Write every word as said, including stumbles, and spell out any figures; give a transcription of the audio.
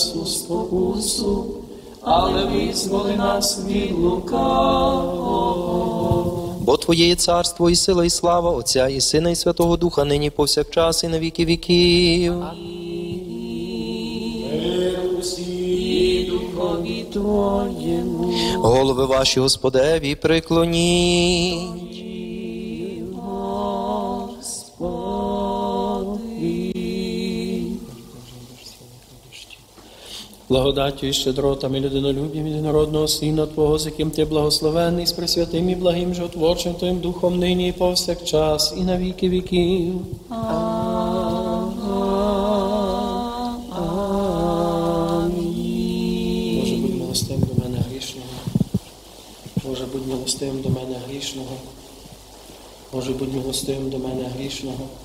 спокусу, але визволи нас від лукавого. Бо Твоє є царство і сила, і слава Отця, і Сина, і Святого Духа, нині і повсякчас, і на віки віків. І духові Твоєму. Голови ваші Господеві приклоніть. Благодаттю і щедротами людинолюб'ям єдинородного Сина Твого, з яким Ти благословенний, з пресвятим і благим животворчим Твоїм Духом, нині і повсякчас, і на віки віків. Боже, будь милостивим до мене грішного. Боже, будь милостивим до мене грішного. Боже, будь милостивим до мене грішного.